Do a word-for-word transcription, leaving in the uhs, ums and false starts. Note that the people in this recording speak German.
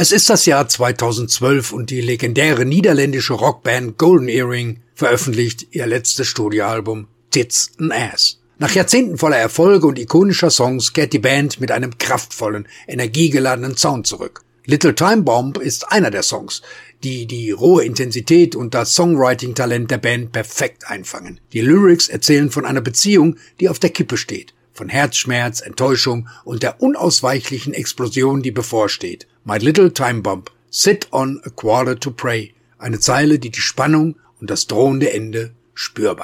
Es ist das Jahr zweitausendzwölf und die legendäre niederländische Rockband Golden Earring veröffentlicht ihr letztes Studioalbum Tits and Ass. Nach Jahrzehnten voller Erfolge und ikonischer Songs kehrt die Band mit einem kraftvollen, energiegeladenen Sound zurück. Little Time Bomb ist einer der Songs, die die rohe Intensität und das Songwriting-Talent der Band perfekt einfangen. Die Lyrics erzählen von einer Beziehung, die auf der Kippe steht, von Herzschmerz, Enttäuschung und der unausweichlichen Explosion, die bevorsteht. My Little Time Bomb, sit on a quarter to pray. Eine Zeile, die die Spannung und das drohende Ende spürbar